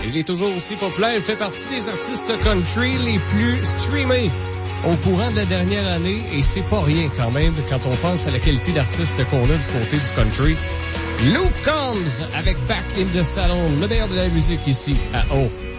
Il est toujours aussi populaire. Il fait partie des artistes country les plus streamés au courant de la dernière année. Et c'est pas rien quand même quand on pense à la qualité d'artiste qu'on a du côté du country. Luke Combs avec Back in the Salon. Le meilleur de la musique ici à O.